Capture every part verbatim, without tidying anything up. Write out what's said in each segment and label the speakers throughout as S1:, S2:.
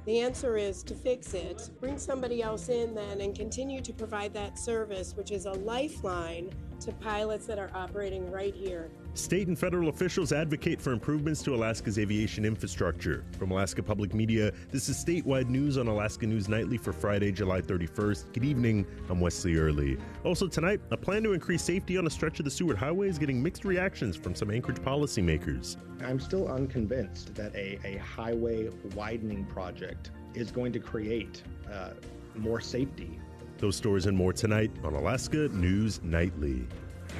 S1: The answer is to fix it, bring somebody else in then, and continue to provide that service, which is a lifeline to pilots that are operating right here.
S2: State and federal officials advocate for improvements to Alaska's aviation infrastructure. From Alaska Public Media, this is statewide news on Alaska News Nightly for Friday, July thirty-first. Good evening, I'm Wesley Early. Also tonight, a plan to increase safety on a stretch of the Seward Highway is getting mixed reactions from some Anchorage policymakers.
S3: I'm still unconvinced that a, a highway widening project is going to create uh, more safety.
S2: Those stories and more tonight on Alaska News Nightly.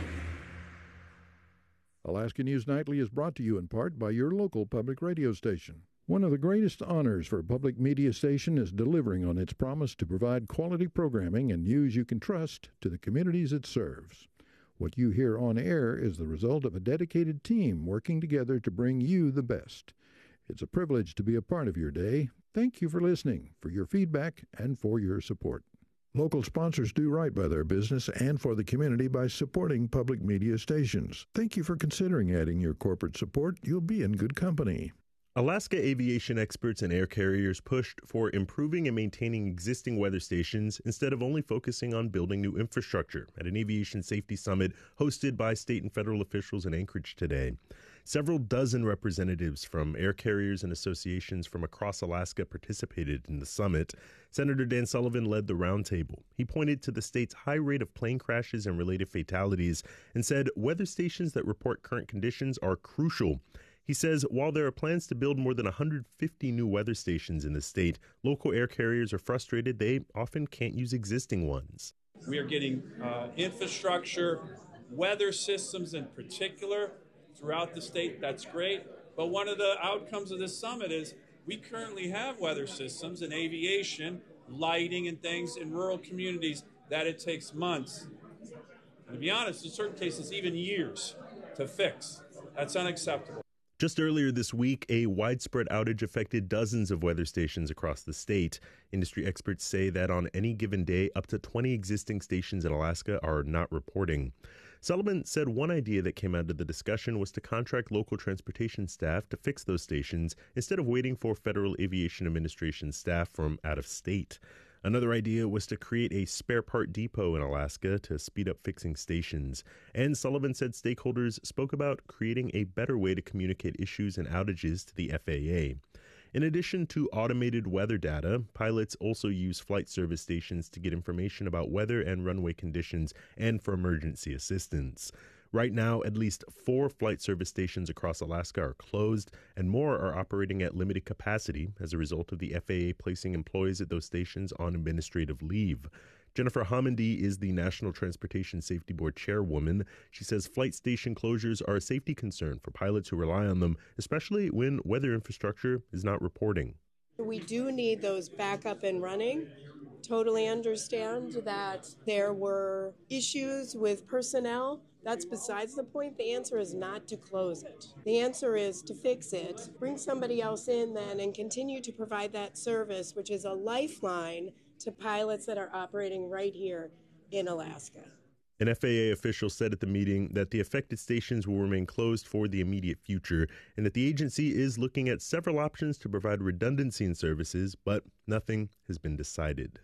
S4: Alaska News Nightly is brought to you in part by your local public radio station. One of the greatest honors for a public media station is delivering on its promise to provide quality programming and news you can trust to the communities it serves. What you hear on air is the result of a dedicated team working together to bring you the best. It's a privilege to be a part of your day. Thank you for listening, for your feedback, and for your support. Local sponsors do right by their business and for the community by supporting public media stations. Thank you for considering adding your corporate support. You'll be in good company.
S2: Alaska aviation experts and air carriers pushed for improving and maintaining existing weather stations instead of only focusing on building new infrastructure at an aviation safety summit hosted by state and federal officials in Anchorage today. Several dozen representatives from air carriers and associations from across Alaska participated in the summit. Senator Dan Sullivan led the roundtable. He pointed to the state's high rate of plane crashes and related fatalities and said weather stations that report current conditions are crucial. He says while there are plans to build more than one hundred fifty new weather stations in the state, local air carriers are frustrated they often can't use existing ones.
S5: We are getting uh, infrastructure, weather systems in particular, throughout the state. That's great. But one of the outcomes of this summit is we currently have weather systems in aviation, lighting and things in rural communities that it takes months, and to be honest, in certain cases, even years to fix. That's unacceptable.
S2: Just earlier this week, a widespread outage affected dozens of weather stations across the state. Industry experts say that on any given day, up to twenty existing stations in Alaska are not reporting. Sullivan said one idea that came out of the discussion was to contract local transportation staff to fix those stations instead of waiting for Federal Aviation Administration staff from out of state. Another idea was to create a spare part depot in Alaska to speed up fixing stations. And Sullivan said stakeholders spoke about creating a better way to communicate issues and outages to the F A A. In addition to automated weather data, pilots also use flight service stations to get information about weather and runway conditions and for emergency assistance. Right now, at least four flight service stations across Alaska are closed, and more are operating at limited capacity as a result of the F A A placing employees at those stations on administrative leave. Jennifer Homendy is the National Transportation Safety Board chairwoman. She says flight station closures are a safety concern for pilots who rely on them, especially when weather infrastructure is not reporting.
S1: We do need those back up and running. Totally understand that there were issues with personnel. That's besides the point. The answer is not to close it. The answer is to fix it, bring somebody else in then, and continue to provide that service, which is a lifeline to pilots that are operating right here in Alaska.
S2: An F A A official said at the meeting that the affected stations will remain closed for the immediate future and that the agency is looking at several options to provide redundancy in services, but nothing has been decided.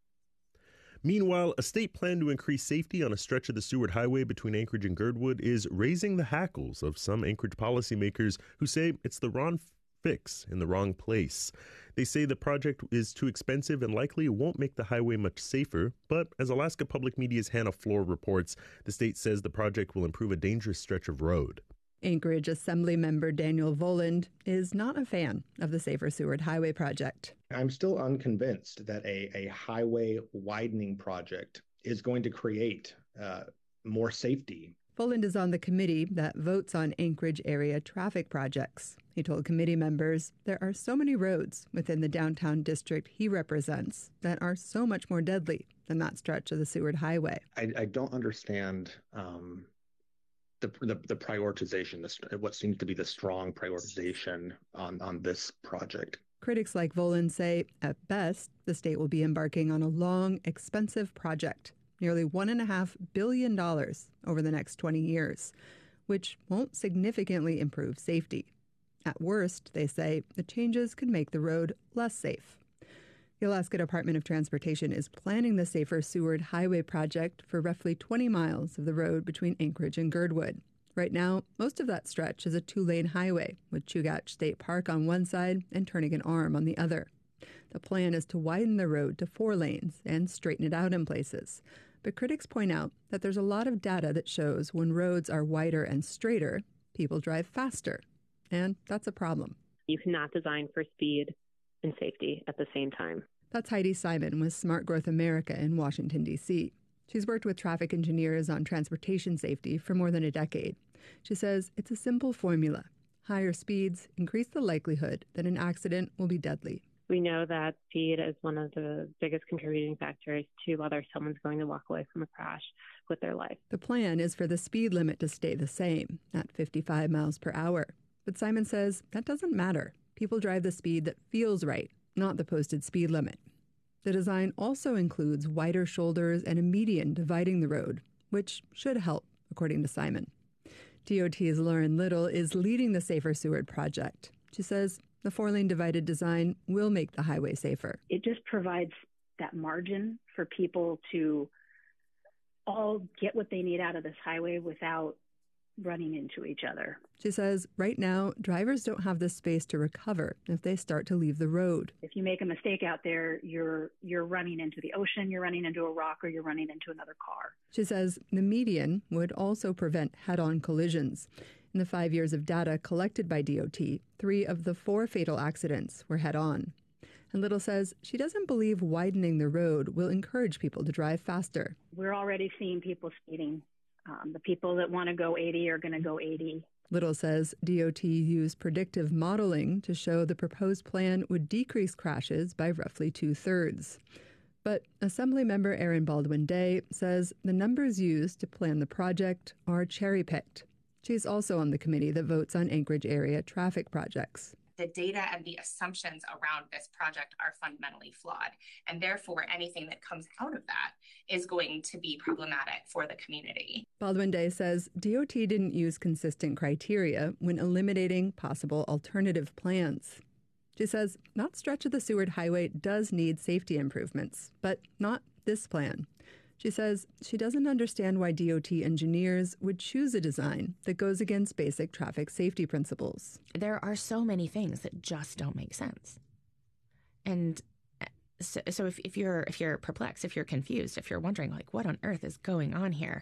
S2: Meanwhile, a state plan to increase safety on a stretch of the Seward Highway between Anchorage and Girdwood is raising the hackles of some Anchorage policymakers who say it's the wrong fix in the wrong place. They say the project is too expensive and likely won't make the highway much safer, but as Alaska Public Media's Hannah Floor reports, the state says the project will improve a dangerous stretch of road.
S6: Anchorage Assemblymember Daniel Voland is not a fan of the Safer Seward Highway project.
S3: I'm still unconvinced that a, a highway widening project is going to create uh, more safety.
S6: Voland is on the committee that votes on Anchorage area traffic projects. He told committee members there are so many roads within the downtown district he represents that are so much more deadly than that stretch of the Seward Highway.
S3: I, I don't understand um, the, the the prioritization, the, what seems to be the strong prioritization on, on this project.
S6: Critics like Voland say, at best, the state will be embarking on a long, expensive project, nearly one point five billion dollars over the next twenty years, which won't significantly improve safety. At worst, they say, the changes could make the road less safe. The Alaska Department of Transportation is planning the Safer Seward Highway project for roughly twenty miles of the road between Anchorage and Girdwood. Right now, most of that stretch is a two-lane highway with Chugach State Park on one side and Turnagain Arm on the other. The plan is to widen the road to four lanes and straighten it out in places. But critics point out that there's a lot of data that shows when roads are wider and straighter, people drive faster. And that's a problem.
S7: You cannot design for speed and safety at the same time.
S6: That's Heidi Simon with Smart Growth America in Washington, D C She's worked with traffic engineers on transportation safety for more than a decade. She says it's a simple formula. Higher speeds increase the likelihood that an accident will be deadly.
S7: We know that speed is one of the biggest contributing factors to whether someone's going to walk away from a crash with their life.
S6: The plan is for the speed limit to stay the same, at fifty-five miles per hour. But Simon says that doesn't matter. People drive the speed that feels right, not the posted speed limit. The design also includes wider shoulders and a median dividing the road, which should help, according to Simon. D O T's Lauren Little is leading the Safer Seward project. She says the four-lane divided design will make the highway safer.
S8: It just provides that margin for people to all get what they need out of this highway without running into each other.
S6: She says right now, drivers don't have the space to recover if they start to leave the road.
S8: If you make a mistake out there, you're you're running into the ocean, you're running into a rock, or you're running into another car.
S6: She says the median would also prevent head-on collisions. In the five years of data collected by D O T, three of the four fatal accidents were head-on. And Little says she doesn't believe widening the road will encourage people to drive faster.
S8: We're already seeing people speeding. Um, the people that want to go eighty are going to go eighty.
S6: Little says D O T used predictive modeling to show the proposed plan would decrease crashes by roughly two-thirds. But Assemblymember Erin Baldwin-Day says the numbers used to plan the project are cherry-picked. She's also on the committee that votes on Anchorage area traffic projects.
S9: The data and the assumptions around this project are fundamentally flawed, and therefore anything that comes out of that is going to be problematic for the community.
S6: Baldwin-Day says D O T didn't use consistent criteria when eliminating possible alternative plans. She says that stretch of the Seward Highway does need safety improvements, but not this plan. She says she doesn't understand why D O T engineers would choose a design that goes against basic traffic safety principles.
S10: There are so many things that just don't make sense. And so, so if, if you're if you're perplexed, if you're confused, if you're wondering, like, what on earth is going on here?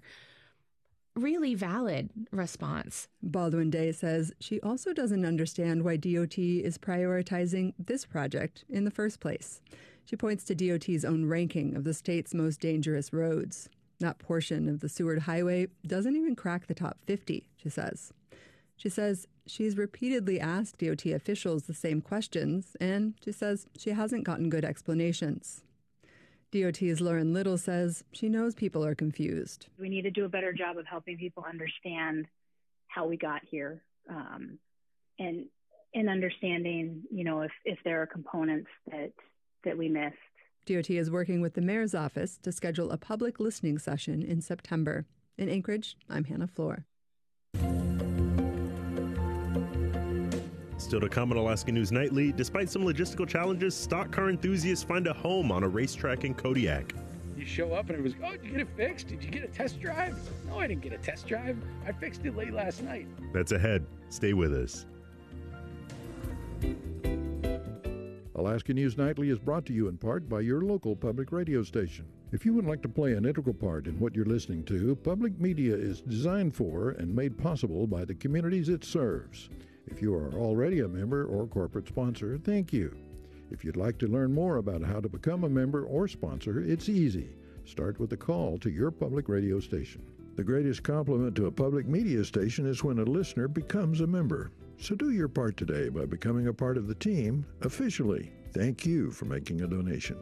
S10: Really valid response.
S6: Baldwin-Day says she also doesn't understand why D O T is prioritizing this project in the first place. She points to D O T's own ranking of the state's most dangerous roads. That portion of the Seward Highway doesn't even crack the top fifty, she says. She says she's repeatedly asked D O T officials the same questions, and she says she hasn't gotten good explanations. D O T's Lauren Little says she knows people are confused.
S8: We need to do a better job of helping people understand how we got here, um, and and understanding, you know, if, if there are components that that we missed.
S6: D O T is working with the mayor's office to schedule a public listening session in September. In Anchorage, I'm Hannah Floor.
S2: Still to come on Alaska News Nightly, despite some logistical challenges, stock car enthusiasts find a home on a racetrack in Kodiak.
S11: You show up and it was, oh, did you get it fixed? Did you get a test drive? No, I didn't get a test drive. I fixed it late last night.
S2: That's ahead. Stay with us.
S4: Alaska News Nightly is brought to you in part by your local public radio station. If you would like to play an integral part in what you're listening to, public media is designed for and made possible by the communities it serves. If you are already a member or corporate sponsor, thank you. If you'd like to learn more about how to become a member or sponsor, it's easy. Start with a call to your public radio station. The greatest compliment to a public media station is when a listener becomes a member. So do your part today by becoming a part of the team officially. Thank you for making a donation.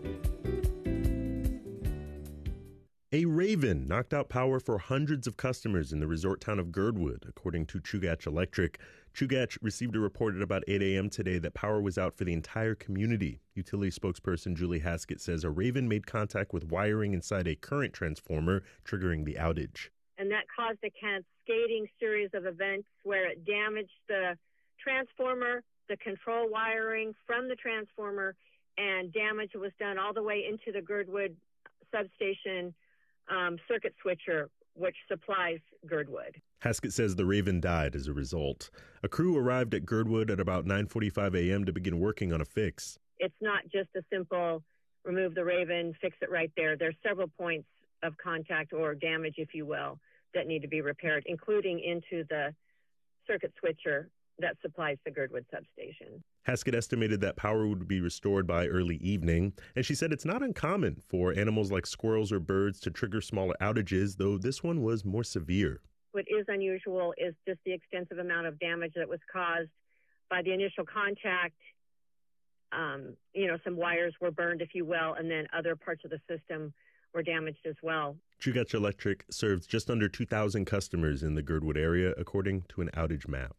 S2: A raven knocked out power for hundreds of customers in the resort town of Girdwood, according to Chugach Electric. Chugach received a report at about eight a.m. today that power was out for the entire community. Utility spokesperson Julie Haskett says a raven made contact with wiring inside a current transformer, triggering the outage.
S12: And that caused a cascading series of events where it damaged the transformer, the control wiring from the transformer, and damage was done all the way into the Girdwood substation um, circuit switcher, which supplies Girdwood.
S2: Haskett says the Raven died as a result. A crew arrived at Girdwood at about nine forty-five a.m. to begin working on a fix.
S12: It's not just a simple remove the Raven, fix it right there. There's several points of contact or damage, if you will, that need to be repaired, including into the circuit switcher that supplies the Girdwood substation.
S2: Haskett estimated that power would be restored by early evening, and she said it's not uncommon for animals like squirrels or birds to trigger smaller outages, though this one was more severe.
S12: What is unusual is just the extensive amount of damage that was caused by the initial contact. Um, you know, some wires were burned, if you will, and then other parts of the system were damaged as well.
S2: Chugach Electric serves just under two thousand customers in the Girdwood area, according to an outage map.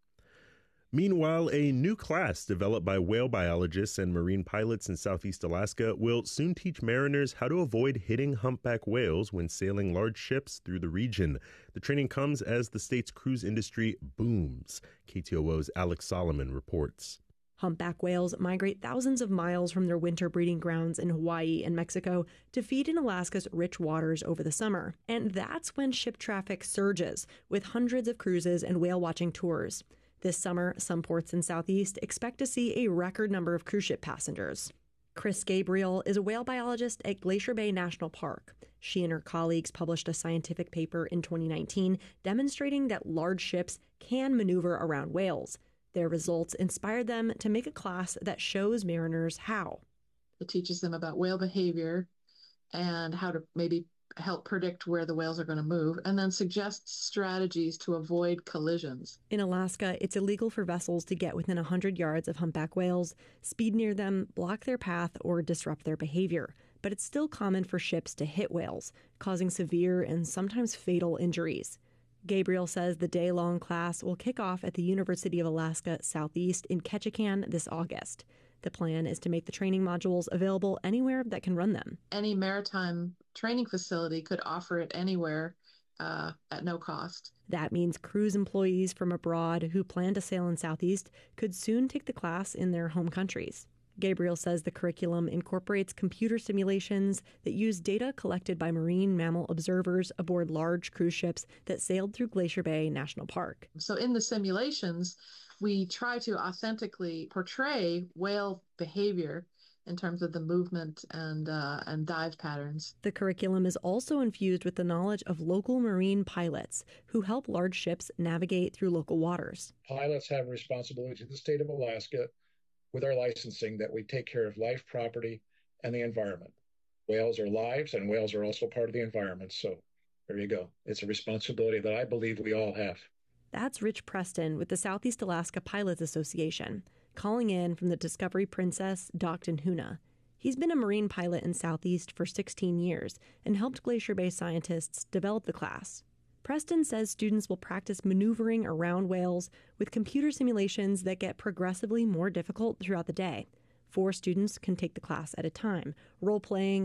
S2: Meanwhile, a new class developed by whale biologists and marine pilots in Southeast Alaska will soon teach mariners how to avoid hitting humpback whales when sailing large ships through the region. The training comes as the state's cruise industry booms. K T O O's Alex Solomon reports.
S13: Humpback whales migrate thousands of miles from their winter breeding grounds in Hawaii and Mexico to feed in Alaska's rich waters over the summer. And that's when ship traffic surges, with hundreds of cruises and whale-watching tours. This summer, some ports in Southeast expect to see a record number of cruise ship passengers. Chris Gabriel is a whale biologist at Glacier Bay National Park. She and her colleagues published a scientific paper in twenty nineteen demonstrating that large ships can maneuver around whales. Their results inspired them to make a class that shows mariners how.
S14: It teaches them about whale behavior and how to maybe help predict where the whales are going to move, and then suggest strategies to avoid collisions.
S13: In Alaska, it's illegal for vessels to get within one hundred yards of humpback whales, speed near them, block their path, or disrupt their behavior. But it's still common for ships to hit whales, causing severe and sometimes fatal injuries. Gabriel says the day-long class will kick off at the University of Alaska Southeast in Ketchikan this August. The plan is to make the training modules available anywhere that can run them.
S14: Any maritime training facility could offer it anywhere uh, at no cost.
S13: That means cruise employees from abroad who plan to sail in Southeast could soon take the class in their home countries. Gabriel says the curriculum incorporates computer simulations that use data collected by marine mammal observers aboard large cruise ships that sailed through Glacier Bay National Park.
S14: So in the simulations, we try to authentically portray whale behavior in terms of the movement and uh, and dive patterns.
S13: The curriculum is also infused with the knowledge of local marine pilots who help large ships navigate through local waters.
S15: Pilots have a responsibility to the state of Alaska with our licensing that we take care of life, property, and the environment. Whales are lives, and whales are also part of the environment. So there you go. It's a responsibility that I believe we all have.
S13: That's Rich Preston with the Southeast Alaska Pilots Association, calling in from the Discovery Princess docked in Hoonah. He's been a marine pilot in Southeast for sixteen years and helped Glacier Bay scientists develop the class. Preston says students will practice maneuvering around whales with computer simulations that get progressively more difficult throughout the day. Four students can take the class at a time, role-playing